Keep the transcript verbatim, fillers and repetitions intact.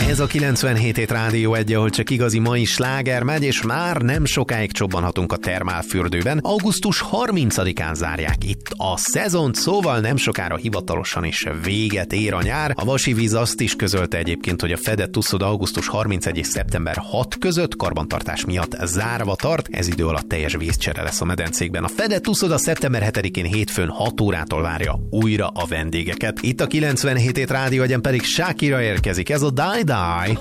Ez a kilencvenhét hét Rádió egy, ahol csak igazi mai sláger megy, és már nem sokáig csobbanhatunk a termálfürdőben. augusztus harmincadikán zárják itt a szezont, szóval nem sokára hivatalosan is véget ér a nyár. A Vasi Víz azt is közölte egyébként, hogy a fedett uszoda augusztus harmincadikája és szeptember hatodika között karbantartás miatt zárva tart. Ez idő alatt teljes vízcsere lesz a medencékben. A fedett uszoda szeptember hetedikén hétfőn hat órától várja újra a vendégeket. Itt a kilencvenhét hét Rádió egyen pedig Shakira érkezik. Ez a Die Die.